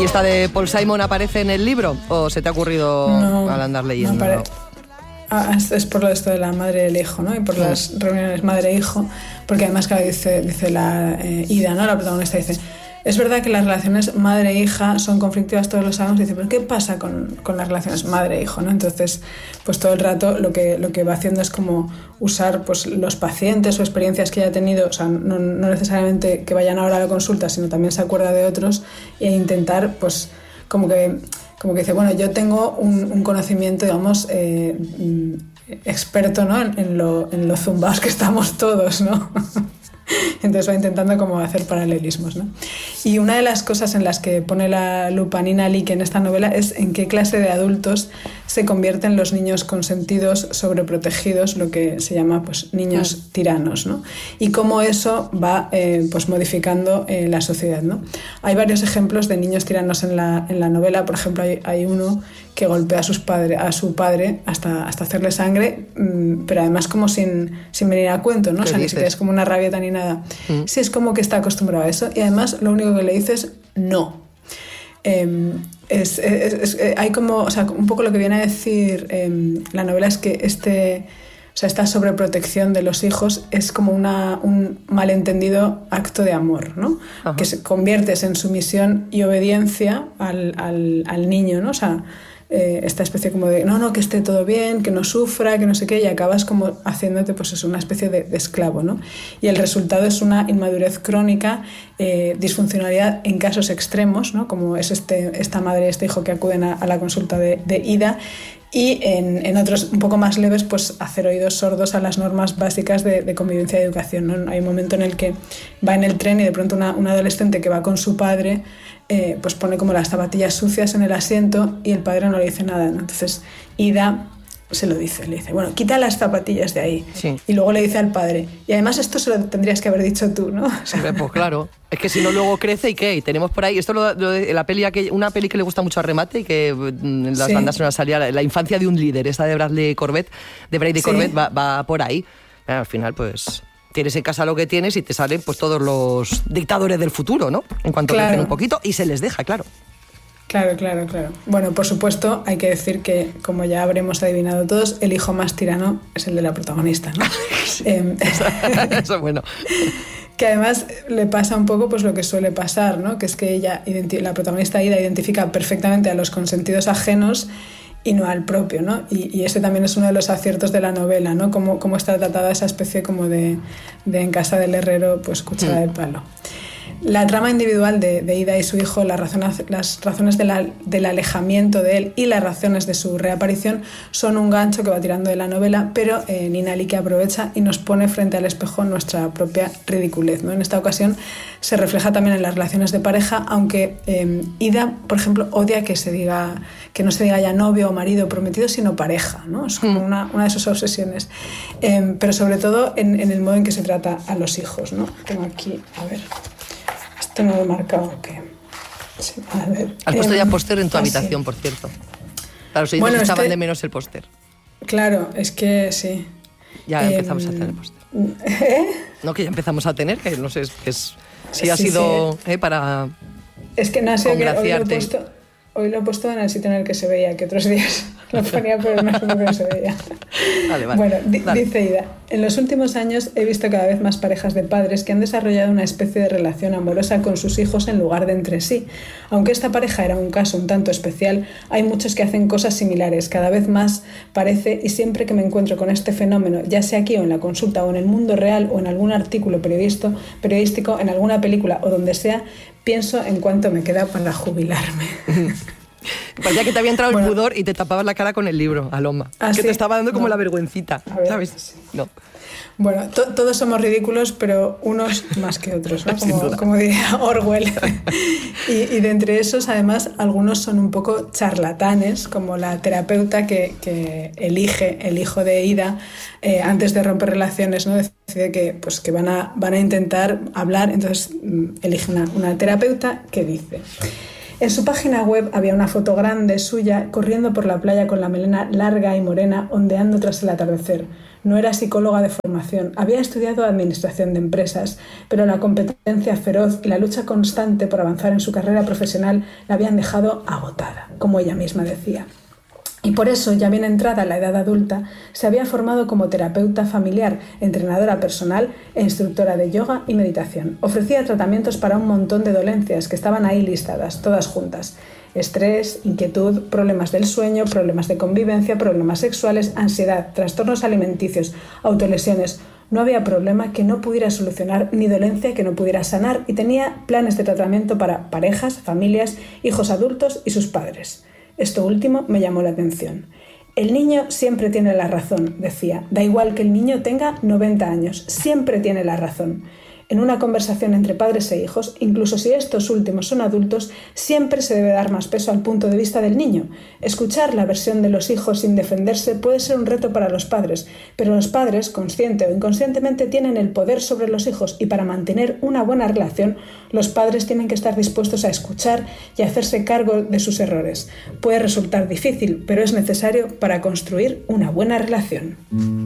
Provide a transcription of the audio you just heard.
¿Y esta de Paul Simon aparece en el libro o se te ha ocurrido al andar leyendo? No es por esto de la madre y el hijo, ¿no? Y por las reuniones madre-hijo, porque además, claro, dice la Ida, ¿no? La protagonista dice: es verdad que las relaciones madre-hija son conflictivas, todos lo sabemos. Dice, pero ¿qué pasa con las relaciones madre-hijo, ¿no? Entonces, pues todo el rato lo que va haciendo es como usar pues los pacientes o experiencias que haya tenido, o sea, no necesariamente que vayan ahora a la consulta, sino también se acuerda de otros e intentar, pues, como que dice, bueno, yo tengo un conocimiento, digamos, experto, ¿no? en lo zumbados que estamos todos, ¿no? Entonces va intentando como hacer paralelismos, ¿no? Y una de las cosas en las que pone la lupa Nina Leake en esta novela es en qué clase de adultos se convierten los niños consentidos, sobreprotegidos, lo que se llama pues niños tiranos, ¿no? Y cómo eso va pues modificando la sociedad, ¿no? Hay varios ejemplos de niños tiranos en la novela. Por ejemplo, hay uno que golpea a su padre hasta hacerle sangre, pero además como sin venir a cuento, ¿no? O sea, ni siquiera es como una rabieta ni nada. Sí, es como que está acostumbrado a eso, y además lo único que le dice es no. Hay como, o sea, un poco lo que viene a decir la novela es que esta sobreprotección de los hijos es como un malentendido acto de amor, ¿no? Ajá. Que se conviertes en sumisión y obediencia al niño, ¿no? O sea, esta especie como de no, que esté todo bien, que no sufra, que no sé qué, y acabas como haciéndote pues eso, una especie de esclavo, ¿no? Y el resultado es una inmadurez crónica, disfuncionalidad en casos extremos, ¿no? Como es esta madre y este hijo que acuden a la consulta de Ida, y en otros un poco más leves, pues hacer oídos sordos a las normas básicas de convivencia y educación, ¿no? Hay un momento en el que va en el tren y de pronto una adolescente que va con su padre pues pone como las zapatillas sucias en el asiento y el padre no le dice nada, ¿no? Entonces Ida se lo dice, le dice, bueno, quita las zapatillas de ahí. Sí. Y luego le dice al padre, y además esto se lo tendrías que haber dicho tú, ¿no? O sea, pues claro, es que si no luego crece y qué, y tenemos por ahí, esto una peli que le gusta mucho a Remate y que en las bandas sonoras salía, la infancia de un líder, esta de Brady Corbet, va por ahí. Al final pues tienes en casa lo que tienes y te salen pues todos los dictadores del futuro, ¿no? En cuanto crecen un poquito y se les deja, claro. Claro. Bueno, por supuesto, hay que decir que, como ya habremos adivinado todos, el hijo más tirano es el de la protagonista, ¿no? Eso es bueno. Que además le pasa un poco pues lo que suele pasar, ¿no? Que es que la protagonista Ida identifica perfectamente a los consentidos ajenos y no al propio, ¿no? Y ese también es uno de los aciertos de la novela, ¿no? Cómo está tratada esa especie como de en casa del herrero, pues cuchara de palo. La trama individual de Ida y su hijo, las razones del alejamiento de él y las razones de su reaparición son un gancho que va tirando de la novela, pero Nina Leake aprovecha y nos pone frente al espejo nuestra propia ridiculez, ¿no? En esta ocasión se refleja también en las relaciones de pareja, aunque Ida, por ejemplo, odia que no se diga ya novio o marido o prometido, sino pareja, ¿no? Es como una de sus obsesiones. Pero sobre todo en el modo en que se trata a los hijos, ¿no? Tengo aquí, a ver... Esto no lo he marcado, ¿qué? Sí, a ver. Has puesto ya póster en tu habitación, por cierto. Claro, si bueno, echaban de menos el póster. Claro, es que sí. Ya empezamos a tener el póster. No, que ya empezamos a tener, que no sé, si ha sido para es que no ha sido que hoy lo he puesto en el sitio en el que se veía, que otros días lo ponía, pero no sé por qué no se veía. Vale. Bueno, dice Ida, en los últimos años he visto cada vez más parejas de padres que han desarrollado una especie de relación amorosa con sus hijos en lugar de entre sí. Aunque esta pareja era un caso un tanto especial, hay muchos que hacen cosas similares, cada vez más parece, y siempre que me encuentro con este fenómeno, ya sea aquí o en la consulta o en el mundo real o en algún artículo periodístico, en alguna película o donde sea, pienso en cuánto me queda para jubilarme. Parecía que te había entrado el pudor y te tapabas la cara con el libro, Aloma. Que te estaba dando como la vergüencita, ¿sabes? Sí. No. Bueno, todos somos ridículos, pero unos más que otros, ¿no? Como diría Orwell. y de entre esos, además, algunos son un poco charlatanes, como la terapeuta que elige el hijo de Ida antes de romper relaciones, ¿no? Decide que van a intentar hablar, entonces elige una terapeuta que dice... En su página web había una foto grande suya corriendo por la playa con la melena larga y morena, ondeando tras el atardecer. No era psicóloga de formación, había estudiado administración de empresas, pero la competencia feroz y la lucha constante por avanzar en su carrera profesional la habían dejado agotada, como ella misma decía. Y por eso, ya bien entrada en la edad adulta, se había formado como terapeuta familiar, entrenadora personal e instructora de yoga y meditación. Ofrecía tratamientos para un montón de dolencias que estaban ahí listadas, todas juntas. Estrés, inquietud, problemas del sueño, problemas de convivencia, problemas sexuales, ansiedad, trastornos alimenticios, autolesiones. No había problema que no pudiera solucionar ni dolencia que no pudiera sanar, y tenía planes de tratamiento para parejas, familias, hijos adultos y sus padres. Esto último me llamó la atención. El niño siempre tiene la razón, decía. Da igual que el niño tenga 90 años, siempre tiene la razón. En una conversación entre padres e hijos, incluso si estos últimos son adultos, siempre se debe dar más peso al punto de vista del niño. Escuchar la versión de los hijos sin defenderse puede ser un reto para los padres, pero los padres, consciente o inconscientemente, tienen el poder sobre los hijos, y para mantener una buena relación, los padres tienen que estar dispuestos a escuchar y a hacerse cargo de sus errores. Puede resultar difícil, pero es necesario para construir una buena relación.